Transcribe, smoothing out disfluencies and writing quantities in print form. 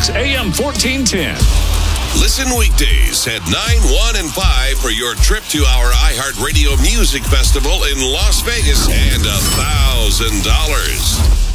Kicks AM 1410. Listen weekdays at 9, 1, and 5 for your trip to our iHeartRadio Music Festival in Las Vegas and $1,000.